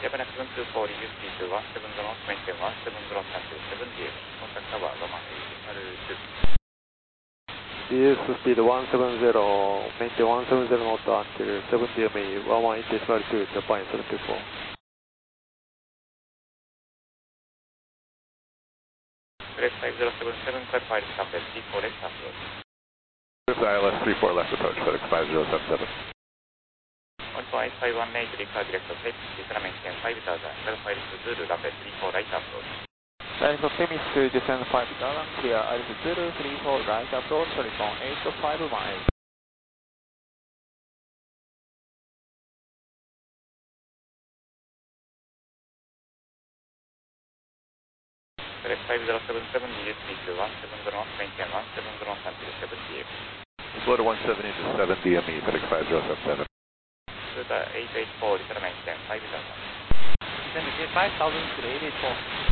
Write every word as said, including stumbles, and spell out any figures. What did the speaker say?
Japan seven two four, reduce speed to one seven zero, maintain one seven zero, turn to seven D M, contact tower one one eight, R two. Reduce speed one seven zero, maintain one seven zero knot until seven D M E, one one eight decimal two, Japan seven two four. Direct five zero seven seven, clarified Campbell, three four left approach. I L S three four left approach, FedEx five zero seven seven. one four eight five one eight, record direct of safety, Cessna maintain five thousand, clarified Zulu, runway three four right approach. Line for Temis to descend five thousand, clear Alice Zulu three four right approach, telephone eight five miles. Direct five zero seven seven, reduce speed to one seven zero, maintain one seven zero, turn to seven D M. Flow to one seventy to seven D M E, FedEx five zero seven seven. Suda eight eight four, return maintain five thousand. Then five thousand to eight eight four.